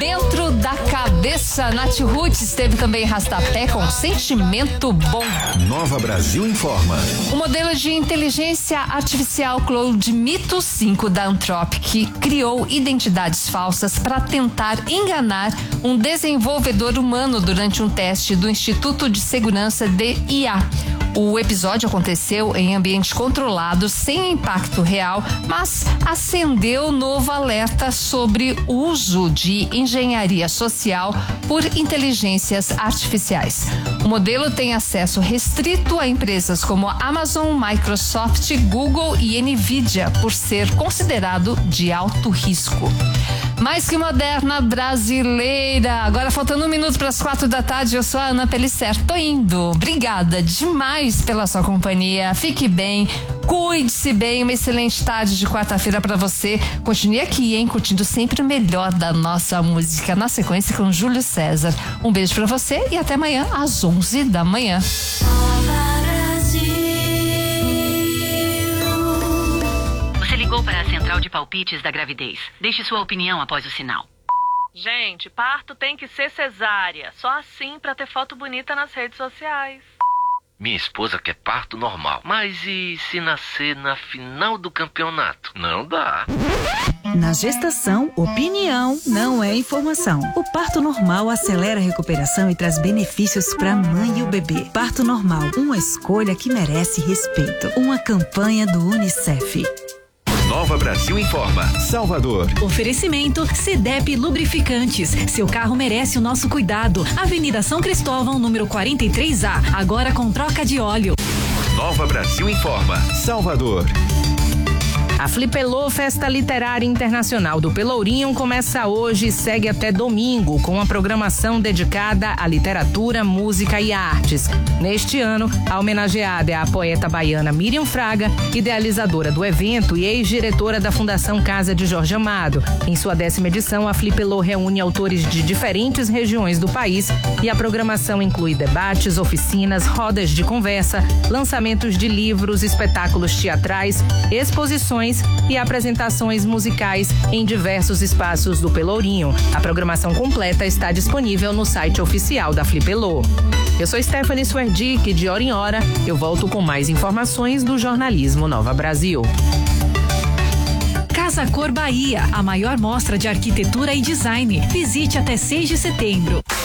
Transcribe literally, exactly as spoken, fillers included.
Dentro da Cabeça. Nath Roots teve também Rastapé com Sentimento Bom. Nova Brasil informa. O modelo de inteligência artificial Claude Mito cinco da Anthropic criou identidades falsas para tentar enganar um desenvolvedor humano durante um teste do Instituto de Segurança de I A. O episódio aconteceu em ambiente controlado, sem impacto real, mas acendeu novo alerta sobre o uso de engenharia social por inteligências artificiais. O modelo tem acesso restrito a empresas como Amazon, Microsoft, Google e Nvidia, por ser considerado de alto risco. Mais que moderna brasileira. Agora faltando um minuto para as quatro da tarde, eu sou a Ana Pellicer. Tô indo. Obrigada demais pela sua companhia. Fique bem, cuide-se bem. Uma excelente tarde de quarta-feira para você. Continue aqui, hein? Curtindo sempre o melhor da nossa música. Na sequência com Júlio César. Um beijo para você e até amanhã às onze da manhã. Ligou para a central de palpites da gravidez. Deixe sua opinião após o sinal. Gente, parto tem que ser cesárea. Só assim pra ter foto bonita nas redes sociais. Minha esposa quer parto normal. Mas e se nascer na final do campeonato? Não dá. Na gestação, opinião não é informação. O parto normal acelera a recuperação e traz benefícios para a mãe e o bebê. Parto normal, uma escolha que merece respeito. Uma campanha do Unicef. Nova Brasil informa. Salvador. Oferecimento Cedep Lubrificantes. Seu carro merece o nosso cuidado. Avenida São Cristóvão, número quarenta e três A. Agora com troca de óleo. Nova Brasil informa. Salvador. A Flipelô Festa Literária Internacional do Pelourinho começa hoje e segue até domingo, com a programação dedicada à literatura, música e artes. Neste ano, a homenageada é a poeta baiana Miriam Fraga, idealizadora do evento e ex-diretora da Fundação Casa de Jorge Amado. Em sua décima edição, a Flipelô reúne autores de diferentes regiões do país e a programação inclui debates, oficinas, rodas de conversa, lançamentos de livros, espetáculos teatrais, exposições e apresentações musicais em diversos espaços do Pelourinho. A programação completa está disponível no site oficial da Flipelô. Eu sou Stephanie Swerdick, de hora em hora eu volto com mais informações do jornalismo Nova Brasil. Casa Cor Bahia, a maior mostra de arquitetura e design. Visite até seis de setembro.